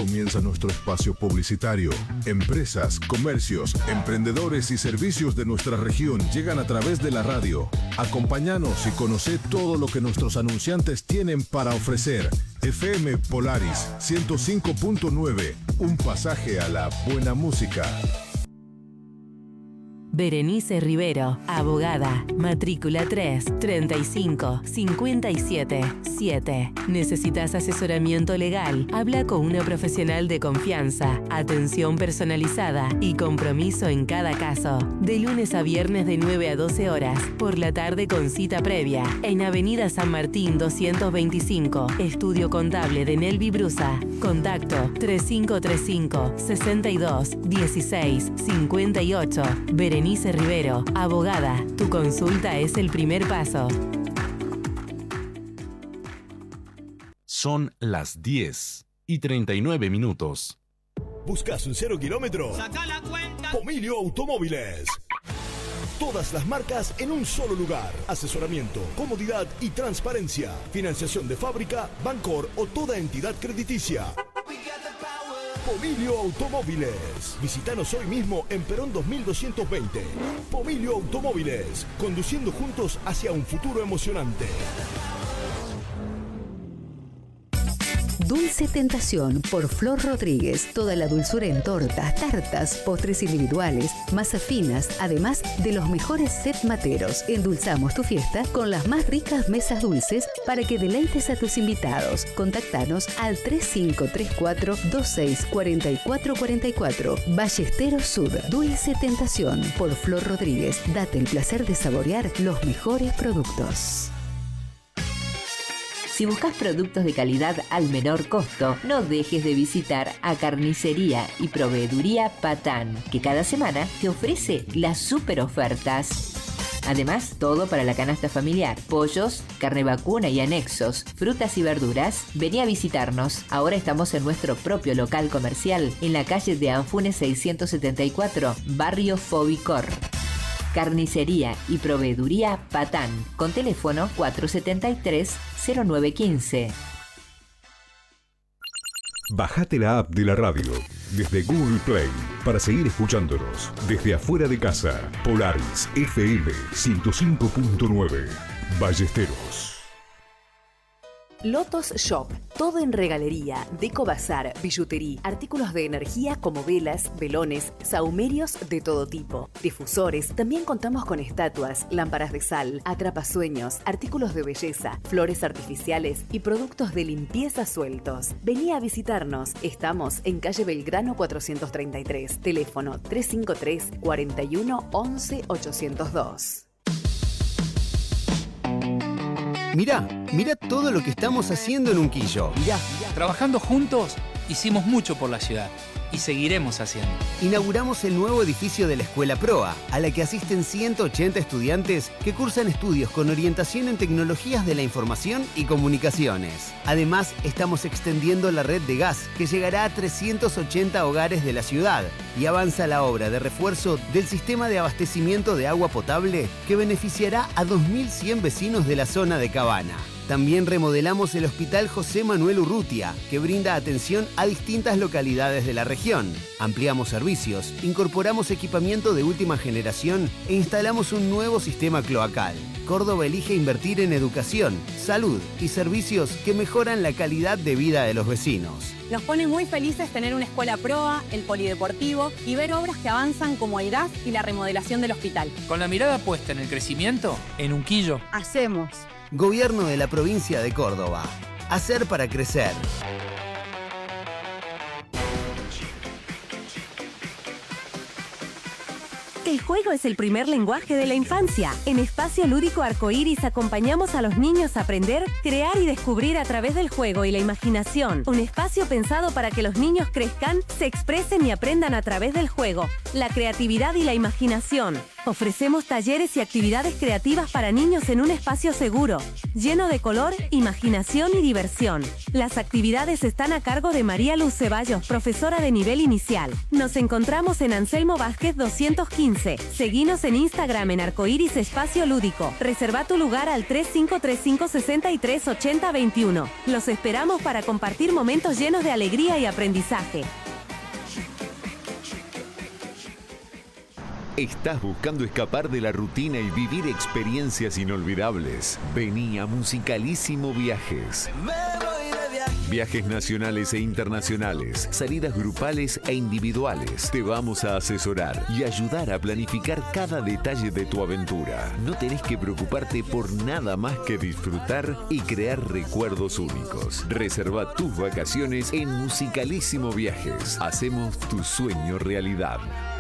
comienza nuestro espacio publicitario. Empresas, comercios, emprendedores y servicios de nuestra región llegan a través de la radio. Acompáñanos y conoce todo lo que nuestros anunciantes tienen para ofrecer. FM Polaris 105.9, un pasaje a la buena música. Berenice Rivero, abogada, matrícula 3 35 57 7. ¿Necesitas asesoramiento legal? Habla con una profesional de confianza, atención personalizada y compromiso en cada caso. De lunes a viernes de 9 a 12 horas, por la tarde con cita previa, en Avenida San Martín 225, Estudio Contable de Nelvi Brusa. Contacto 3535 62 16 58. Berenice Rivero, abogada. Tu consulta es el primer paso. Son las 10:39. ¿Buscas un 0 kilómetro? ¡Saca la cuenta! Pomilio Automóviles. Todas las marcas en un solo lugar. Asesoramiento, comodidad y transparencia. Financiación de fábrica, Bancor o toda entidad crediticia. Pomilio Automóviles. Visítanos hoy mismo en Perón 2220. Pomilio Automóviles. Conduciendo juntos hacia un futuro emocionante. Dulce Tentación por Flor Rodríguez. Toda la dulzura en tortas, tartas, postres individuales, masas finas, además de los mejores set materos. Endulzamos tu fiesta con las más ricas mesas dulces para que deleites a tus invitados. Contactanos al 3534 264444. Ballesteros Sud. Dulce Tentación por Flor Rodríguez. Date el placer de saborear los mejores productos. Si buscas productos de calidad al menor costo, no dejes de visitar a Carnicería y Proveeduría Patán, que cada semana te ofrece las super ofertas. Además, todo para la canasta familiar, pollos, carne vacuna y anexos, frutas y verduras. Vení a visitarnos. Ahora estamos en nuestro propio local comercial, en la calle de Anfunes 674, barrio Fobicor. Carnicería y Proveeduría Patán, con teléfono 473-0915. Bajate la app de la radio desde Google Play para seguir escuchándonos desde afuera de casa. Polaris FM 105.9 Ballesteros. Lotos Shop, todo en regalería, deco bazar, billutería, artículos de energía como velas, velones, sahumerios de todo tipo, difusores, también contamos con estatuas, lámparas de sal, atrapasueños, artículos de belleza, flores artificiales y productos de limpieza sueltos. Vení a visitarnos, estamos en calle Belgrano 433, teléfono 353 41 11 802. Mirá todo lo que estamos haciendo en Unquillo. Mirá. Trabajando juntos, hicimos mucho por la ciudad y seguiremos haciendo. Inauguramos el nuevo edificio de la Escuela Proa, a la que asisten 180 estudiantes que cursan estudios con orientación en tecnologías de la información y comunicaciones. Además, estamos extendiendo la red de gas, que llegará a 380 hogares de la ciudad, y avanza la obra de refuerzo del sistema de abastecimiento de agua potable, que beneficiará a 2.100 vecinos de la zona de Cabana. También remodelamos el Hospital José Manuel Urrutia, que brinda atención a distintas localidades de la región. Ampliamos servicios, incorporamos equipamiento de última generación e instalamos un nuevo sistema cloacal. Córdoba elige invertir en educación, salud y servicios que mejoran la calidad de vida de los vecinos. Nos pone muy felices tener una escuela proa, el polideportivo y ver obras que avanzan como el gas y la remodelación del hospital. Con la mirada puesta en el crecimiento, en Unquillo hacemos. Gobierno de la provincia de Córdoba. Hacer para crecer. El juego es el primer lenguaje de la infancia. En Espacio Lúdico Arcoíris acompañamos a los niños a aprender, crear y descubrir a través del juego y la imaginación. Un espacio pensado para que los niños crezcan, se expresen y aprendan a través del juego, la creatividad y la imaginación. Ofrecemos talleres y actividades creativas para niños en un espacio seguro, lleno de color, imaginación y diversión. Las actividades están a cargo de María Luz Ceballos, profesora de nivel inicial. Nos encontramos en Anselmo Vázquez 215. Seguinos en Instagram en Arcoiris Espacio Lúdico. Reserva tu lugar al 3535638021. Los esperamos para compartir momentos llenos de alegría y aprendizaje. ¿Estás buscando escapar de la rutina y vivir experiencias inolvidables? Vení a Musicalísimo Viajes. Viajes nacionales e internacionales, salidas grupales e individuales. Te vamos a asesorar y ayudar a planificar cada detalle de tu aventura. No tenés que preocuparte por nada más que disfrutar y crear recuerdos únicos. Reserva tus vacaciones en Musicalísimo Viajes. Hacemos tu sueño realidad.